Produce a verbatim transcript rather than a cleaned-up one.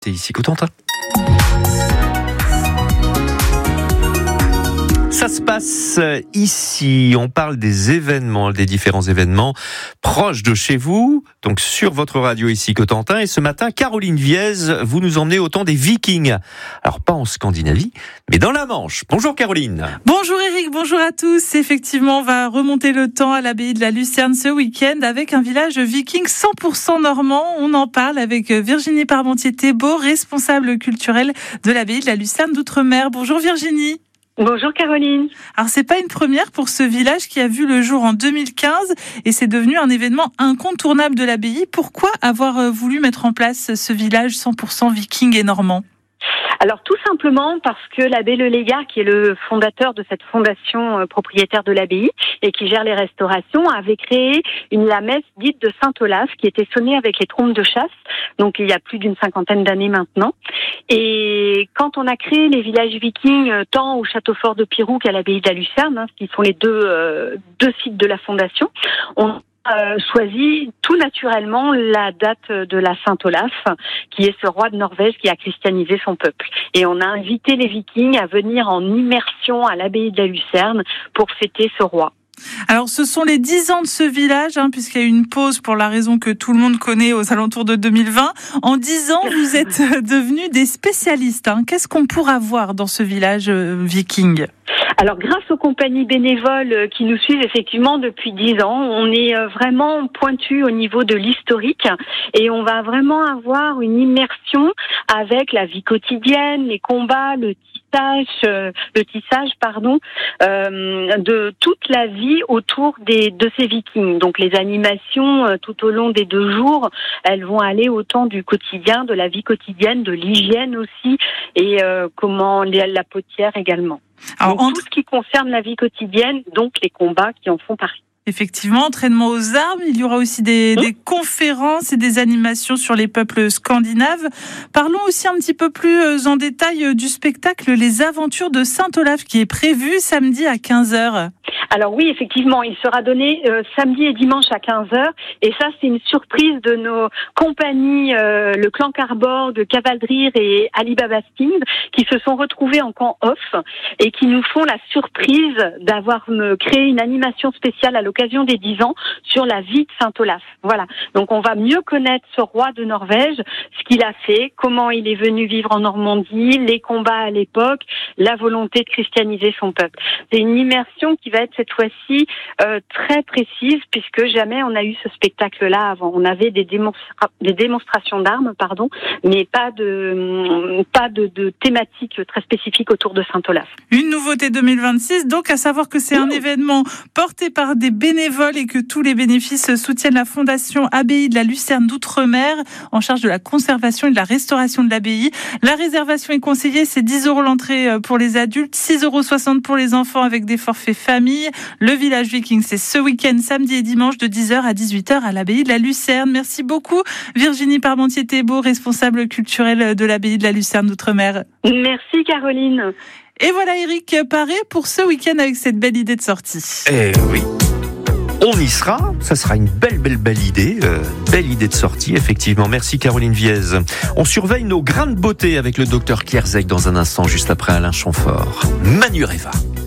C'est ici Cotentin. Ça se passe ici, on parle des événements, des différents événements proches de chez vous, donc sur votre radio ici Cotentin. Et ce matin, Caroline Viez, vous nous emmenez au temps des Vikings. Alors pas en Scandinavie, mais dans la Manche. Bonjour Caroline. Bonjour Eric, bonjour à tous. Effectivement, on va remonter le temps à l'abbaye de la Lucerne ce week-end avec un village viking cent pour cent normand. On en parle avec Virginie Parmentier-Thébault, responsable culturelle de l'abbaye de la Lucerne d'Outre-mer. Bonjour Virginie. Bonjour Caroline. Alors c'est pas une première pour ce village qui a vu le jour en deux mille quinze et c'est devenu un événement incontournable de l'abbaye. Pourquoi avoir voulu mettre en place ce village cent pour cent viking et normand ? Alors tout simplement parce que l'abbé Le Légard, qui est le fondateur de cette fondation euh, propriétaire de l'abbaye et qui gère les restaurations, avait créé une la messe dite de Saint-Olaf qui était sonnée avec les trompes de chasse, donc il y a plus d'une cinquantaine d'années maintenant. Et quand on a créé les villages vikings, euh, tant au château fort de Pirou qu'à l'abbaye de la Lucerne, hein, qui sont les deux, euh, deux sites de la fondation, on Euh, choisi tout naturellement la date de la Saint-Olaf, qui est ce roi de Norvège qui a christianisé son peuple. Et on a invité les Vikings à venir en immersion à l'abbaye de la Lucerne pour fêter ce roi. Alors, ce sont les dix ans de ce village, hein, puisqu'il y a eu une pause pour la raison que tout le monde connaît aux alentours de deux mille vingt. En dix ans, vous êtes devenus des spécialistes. Hein. Qu'est-ce qu'on pourra voir dans ce village euh, viking ? Alors, grâce aux compagnies bénévoles qui nous suivent effectivement depuis dix ans, on est vraiment pointu au niveau de l'historique et on va vraiment avoir une immersion avec la vie quotidienne, les combats, le tissage, euh, le tissage, pardon, euh, de toute la vie autour des de ces Vikings. Donc, les animations euh, tout au long des deux jours, elles vont aller autant du quotidien, de la vie quotidienne, de l'hygiène aussi et euh, comment la, la potière également. Alors, donc, tout ce qui concerne la vie quotidienne, donc les combats qui en font partie. Effectivement, entraînement aux armes, il y aura aussi des, mmh. des conférences et des animations sur les peuples scandinaves. Parlons aussi un petit peu plus en détail du spectacle Les Aventures de Saint-Olaf qui est prévu samedi à quinze heures. Alors oui, effectivement, il sera donné euh, samedi et dimanche à quinze heures. Et ça, c'est une surprise de nos compagnies, euh, le clan Carborg, Cavaldrir et Alibaba Sting, qui se sont retrouvés en camp off et qui nous font la surprise d'avoir me créé une animation spéciale à l'occasion des dix ans sur la vie de Saint-Olaf. Voilà. Donc on va mieux connaître ce roi de Norvège, ce qu'il a fait, comment il est venu vivre en Normandie, les combats à l'époque, la volonté de christianiser son peuple. C'est une immersion qui va être cette fois-ci euh, très précise puisque jamais on a eu ce spectacle-là avant. On avait des, démonstra- des démonstrations d'armes, pardon, mais pas de pas de, de thématique très spécifique autour de Saint-Olaf. Une nouveauté deux mille vingt-six, donc à savoir que c'est mmh. un événement porté par des bénévoles et que tous les bénéfices soutiennent la fondation Abbaye de la Lucerne d'Outre-mer en charge de la conservation et de la restauration de l'abbaye. La réservation est conseillée, c'est dix euros l'entrée pour les adultes, six euros soixante pour les enfants avec des forfaits famille. Le village viking, c'est ce week-end, samedi et dimanche de dix heures à dix-huit heures à l'abbaye de la Lucerne. Merci beaucoup Virginie Parmentier-Thébault, responsable culturelle de l'abbaye de la Lucerne d'Outre-mer. Merci Caroline. Et voilà Eric paré pour ce week-end avec cette belle idée de sortie. Eh oui, on y sera, ça sera une belle belle belle idée, euh, belle idée de sortie effectivement. Merci Caroline Viez. On surveille nos grains de beauté avec le docteur Kierzek dans un instant juste après Alain Chamfort. Manureva.